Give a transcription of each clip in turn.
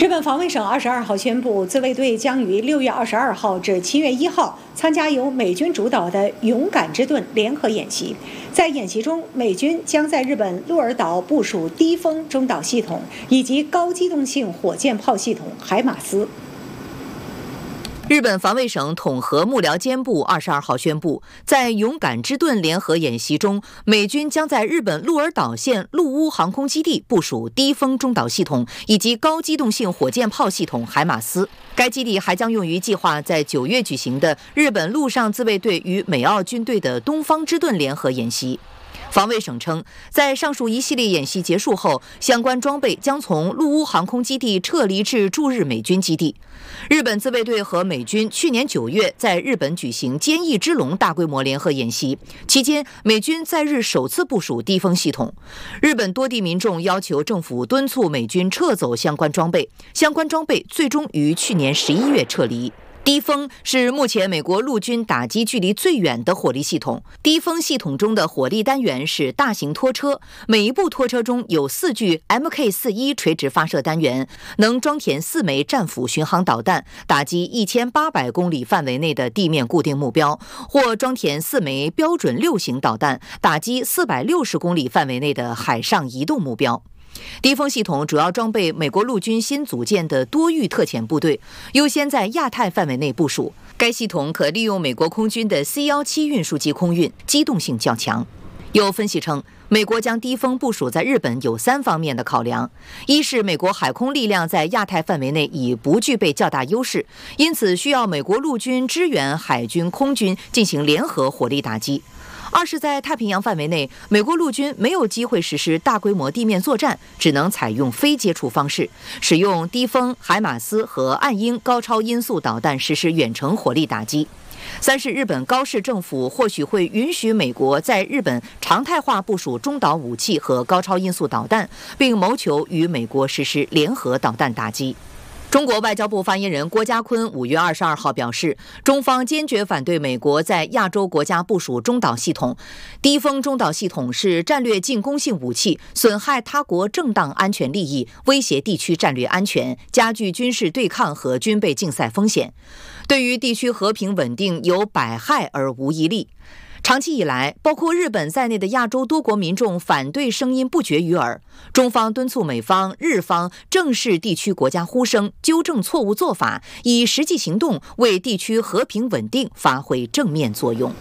日本防卫省22号宣布，自卫队将于6月22号至7月1号参加由美军主导的“勇敢之盾”联合演习。在演习中，美军将在日本鹿儿岛部署低风中导系统以及高机动性火箭炮系统海马斯。 日本防卫省统合幕僚监部22号宣布，在“勇敢之盾”联合演习中，美军将在日本鹿儿岛县陆屋航空基地部署低风中导系统以及高机动性火箭炮系统海马斯。该基地还将用于计划在9月举行的日本陆上自卫队与美澳军队的东方之盾联合演习。防卫省称，在上述一系列演习结束后，相关装备将从陆屋航空基地撤离至驻日美军基地。日本自卫队和美军去年9月在日本举行坚毅之龙大规模联合演习，期间美军在日首次部署低风系统。日本多地民众要求政府敦促美军撤走相关装备，相关装备最终于去年11月撤离。低风是目前美国陆军打击距离最远的火力系统。低风系统中的火力单元是大型拖车，每一部拖车中有4具 Mk41 垂直发射单元，能装填4枚战斧巡航导弹，打击1800公里范围内的地面固定目标，或装填4枚标准6型导弹，打击460公里范围内的海上移动目标。低风系统主要装备美国陆军新组建的多域特遣部队，优先在亚太范围内部署。该系统可利用美国空军的 C-17 运输机空运，机动性较强。有分析称，美国将低风部署在日本有3方面的考量：一是美国海空力量在亚太范围内已不具备较大优势，因此需要美国陆军支援海军、空军进行联合火力打击；二是在太平洋范围内，美国陆军没有机会实施大规模地面作战，只能采用非接触方式，使用低风、海马斯和暗鹰高超音速导弹实施远程火力打击；三是日本高市政府或许会允许美国在日本常态化部署中岛武器和高超音速导弹，并谋求与美国实施联合导弹打击。中国外交部发言人郭家坤5月22号表示，中方坚决反对美国在亚洲国家部署中导系统。低风中导系统是战略进攻性武器，损害他国正当安全利益，威胁地区战略安全，加剧军事对抗和军备竞赛风险，对于地区和平稳定有百害而无一利。长期以来，包括日本在内的亚洲多国民众反对声音不绝于耳。中方敦促美方、日方正视地区国家呼声，纠正错误做法，以实际行动为地区和平稳定发挥正面作用。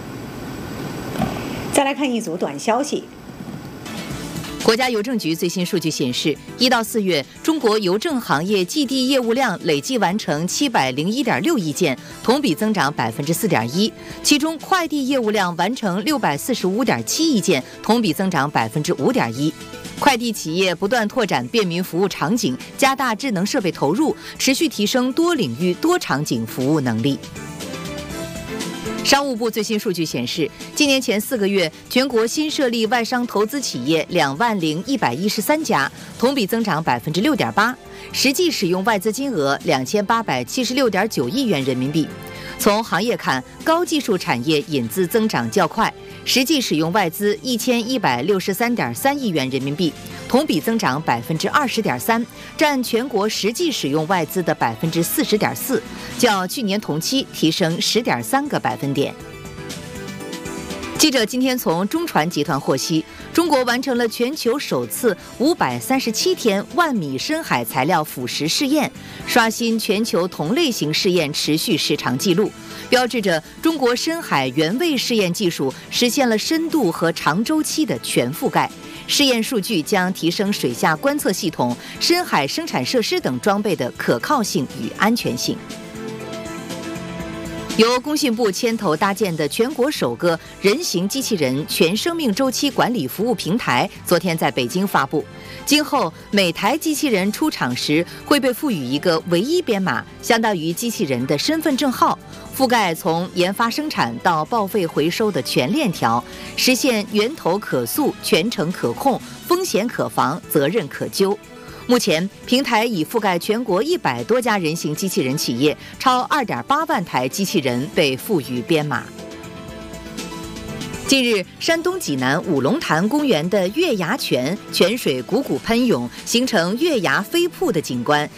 再来看一组短消息。 国家邮政局最新数据显示，1到4月，中国邮政行业寄递业务量累计完成701.6亿件，同比增长4.1%。其中，快递业务量完成645.7亿件，同比增长5.1%。快递企业不断拓展便民服务场景，加大智能设备投入，持续提升多领域多场景服务能力。商务部最新数据显示，今年前4个月，全国新设立外商投资企业20113家，同比增长6.8%，实际使用外资金额2876.9亿元人民币。从行业看，高技术产业引资增长较快，实际使用外资1163.3亿元人民币，同比增长20.3%，占全国实际使用外资的40.4%，较去年同期提升10.3个百分点。记者今天从中传集团获悉，中国完成了全球首次537天万米深海材料腐蚀试验，刷新全球同类型试验持续时长纪录，标志着中国深海原位试验技术实现了深度和长周期的全覆盖。试验数据将提升水下观测系统、深海生产设施等装备的可靠性与安全性。由工信部牵头搭建的全国首个人形机器人全生命周期管理服务平台昨天在北京发布。今后每台机器人出厂时会被赋予一个唯一编码，相当于机器人的身份证号，覆盖从研发生产到报废回收的全链条，实现源头可溯、全程可控、风险可防、责任可究。目前，平台已覆盖全国100多家人形机器人企业，超2.8万台机器人被赋予编码。近日，山东济南五龙潭公园的月牙泉泉水汩汩喷涌，形成月牙飞瀑的景观，